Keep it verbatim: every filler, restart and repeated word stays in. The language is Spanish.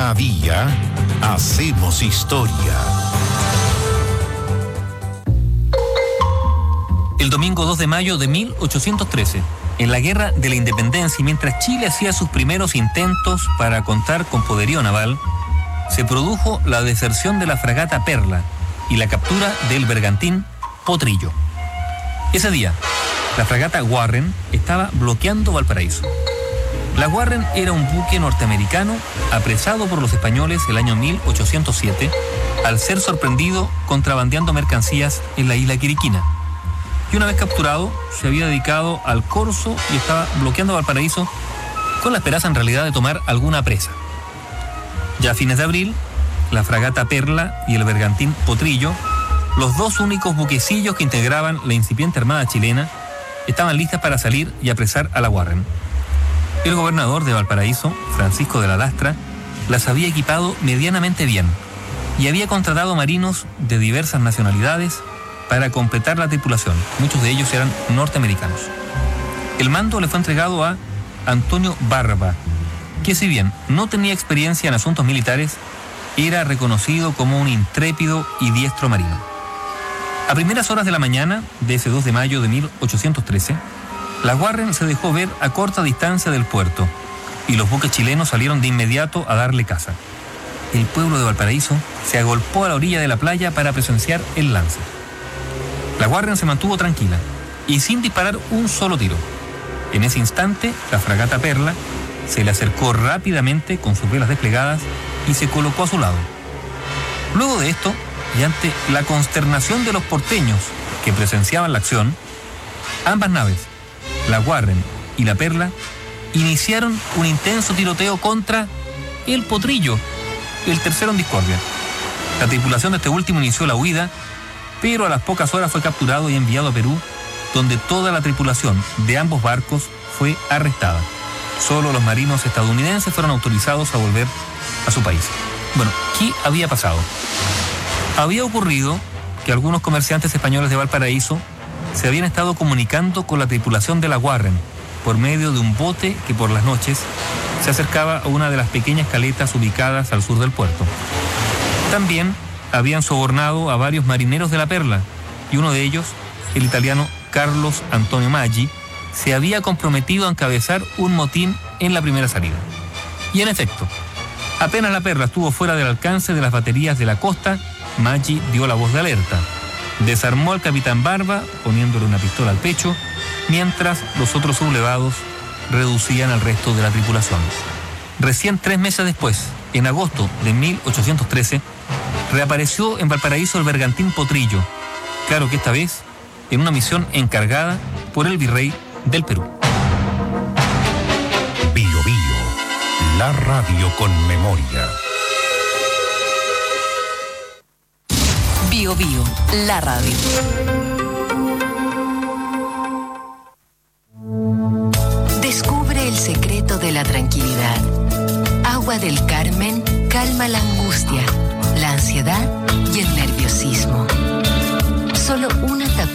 Día a día hacemos historia. El domingo dos de mayo de mil ochocientos trece, en la Guerra de la Independencia y mientras Chile hacía sus primeros intentos para contar con poderío naval, se produjo la deserción de la fragata Perla y la captura del bergantín Potrillo. Ese día, la fragata Warren estaba bloqueando Valparaíso. La Warren era un buque norteamericano apresado por los españoles el año mil ochocientos siete al ser sorprendido contrabandeando mercancías en la isla Quiriquina. Y una vez capturado, se había dedicado al corso y estaba bloqueando Valparaíso con la esperanza en realidad de tomar alguna presa. Ya a fines de abril, la fragata Perla y el bergantín Potrillo, los dos únicos buquecillos que integraban la incipiente armada chilena, estaban listas para salir y apresar a la Warren. El gobernador de Valparaíso, Francisco de la Lastra, las había equipado medianamente bien y había contratado marinos de diversas nacionalidades para completar la tripulación. Muchos de ellos eran norteamericanos. El mando le fue entregado a Antonio Barba, que si bien no tenía experiencia en asuntos militares, era reconocido como un intrépido y diestro marino. A primeras horas de la mañana de ese dos de mayo de mil ochocientos trece, la Warren se dejó ver a corta distancia del puerto y los buques chilenos salieron de inmediato a darle caza. El pueblo de Valparaíso se agolpó a la orilla de la playa para presenciar el lance. La Warren se mantuvo tranquila y sin disparar un solo tiro. En ese instante, la fragata Perla se le acercó rápidamente con sus velas desplegadas y se colocó a su lado. Luego de esto, y ante la consternación de los porteños que presenciaban la acción, ambas naves, la Warren y la Perla, iniciaron un intenso tiroteo contra el Potrillo, el tercero en discordia. La tripulación de este último inició la huida, pero a las pocas horas fue capturado y enviado a Perú, donde toda la tripulación de ambos barcos fue arrestada. Solo los marinos estadounidenses fueron autorizados a volver a su país. Bueno, ¿qué había pasado? Había ocurrido que algunos comerciantes españoles de Valparaíso se habían estado comunicando con la tripulación de la Warren por medio de un bote que por las noches se acercaba a una de las pequeñas caletas ubicadas al sur del puerto. También habían sobornado a varios marineros de la Perla y uno de ellos, el italiano Carlos Antonio Maggi, se había comprometido a encabezar un motín en la primera salida. Y en efecto, apenas la Perla estuvo fuera del alcance de las baterías de la costa, Maggi dio la voz de alerta. Desarmó al capitán Barba, poniéndole una pistola al pecho, mientras los otros sublevados reducían al resto de la tripulación. Recién tres meses después, en agosto de mil ochocientos trece, reapareció en Valparaíso el bergantín Potrillo, claro que esta vez en una misión encargada por el virrey del Perú. Bio Bio, la radio con memoria. Bio Bio, la radio. Descubre el secreto de la tranquilidad. Agua del Carmen calma la angustia, la ansiedad y el nerviosismo. Solo una tapita